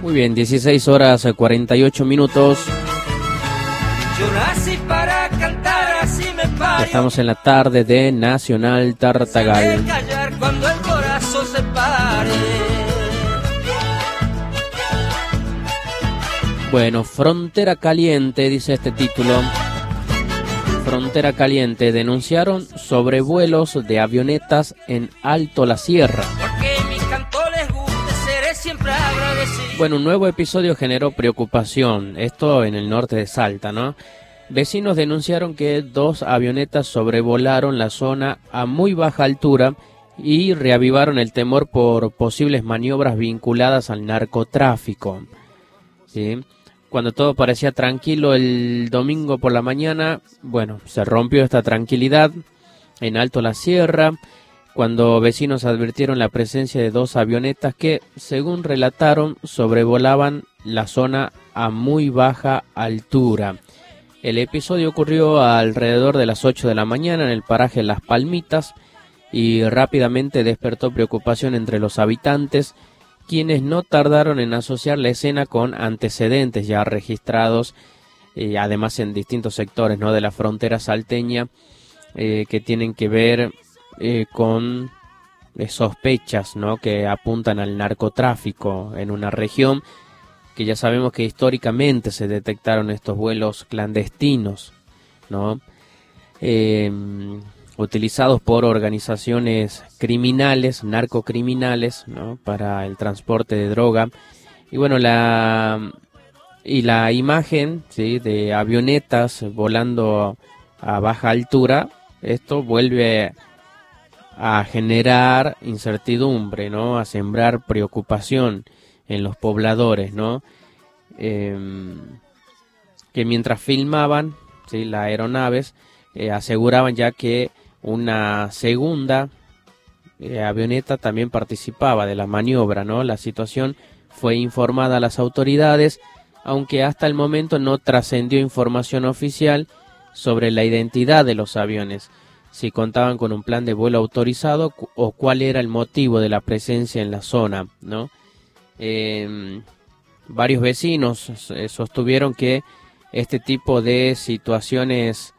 Muy bien, 16 horas 48 minutos. Yo nací para cantar, así me parió. Estamos en la tarde de Nacional Tartagal. Saber callar cuando el corazón se pare. Bueno, Frontera Caliente, dice este título. Frontera Caliente, denunciaron sobrevuelos de avionetas en Alto La Sierra. Porque mi canto les guste, seré siempre agradecido. Bueno, un nuevo episodio generó preocupación, esto en el norte de Salta, ¿no? Vecinos denunciaron que 2 avionetas sobrevolaron la zona a muy baja altura y reavivaron el temor por posibles maniobras vinculadas al narcotráfico, ¿sí? Cuando todo parecía tranquilo el domingo por la mañana, bueno, se rompió esta tranquilidad en Alto La Sierra, cuando vecinos advirtieron la presencia de 2 avionetas que, según relataron, sobrevolaban la zona a muy baja altura. El episodio ocurrió alrededor de las 8 de la mañana en el paraje Las Palmitas y rápidamente despertó preocupación entre los habitantes, quienes no tardaron en asociar la escena con antecedentes ya registrados, además en distintos sectores, ¿no?, de la frontera salteña, que tienen que ver con sospechas, ¿no?, que apuntan al narcotráfico en una región que ya sabemos que históricamente se detectaron estos vuelos clandestinos, ¿no?, utilizados por organizaciones criminales, narcocriminales, ¿no?, para el transporte de droga. Y bueno, la imagen, ¿sí?, de avionetas volando a baja altura, esto vuelve a generar incertidumbre, ¿no?, a sembrar preocupación en los pobladores, ¿no?, que mientras filmaban, ¿sí?, las aeronaves, aseguraban ya que una segunda avioneta también participaba de la maniobra, ¿no? La situación fue informada a las autoridades, aunque hasta el momento no trascendió información oficial sobre la identidad de los aviones, si contaban con un plan de vuelo autorizado o cuál era el motivo de la presencia en la zona, ¿no? Varios vecinos sostuvieron que este tipo de situaciones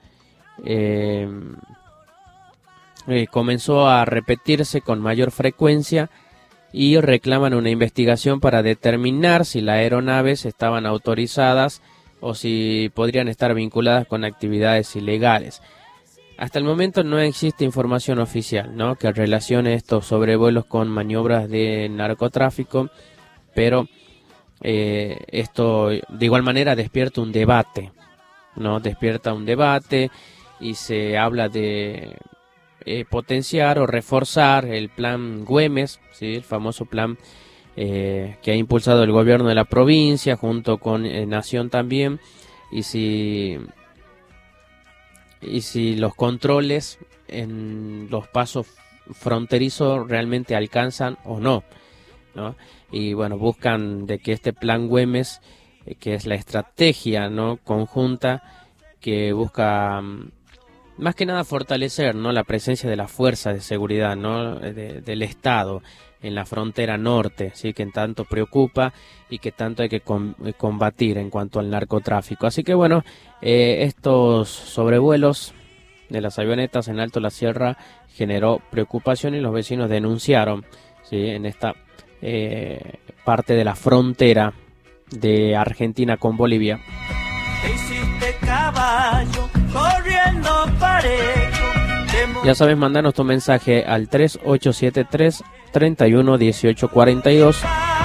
comenzó a repetirse con mayor frecuencia y reclaman una investigación para determinar si las aeronaves estaban autorizadas o si podrían estar vinculadas con actividades ilegales. Hasta el momento no existe información oficial, ¿no?, que relacione estos sobrevuelos con maniobras de narcotráfico, pero esto de igual manera despierta un debate, ¿no? Despierta un debate y se habla de potenciar o reforzar el plan Güemes, ¿sí?, el famoso plan que ha impulsado el gobierno de la provincia junto con Nación también, y si los controles en los pasos fronterizos realmente alcanzan o no, ¿no? Y bueno, buscan de que este plan Güemes, que es la estrategia, ¿no?, conjunta que busca más que nada fortalecer, ¿no?, la presencia de la fuerza de seguridad, ¿no?, del Estado en la frontera norte, ¿sí?, que tanto preocupa y que tanto hay que combatir en cuanto al narcotráfico. Así que bueno, estos sobrevuelos de las avionetas en Alto La Sierra generó preocupación y los vecinos denunciaron, ¿sí?, en esta parte de la frontera de Argentina con Bolivia. Caballo, corriendo parejo. Ya sabes, mandanos tu mensaje al 3873 31 18 42.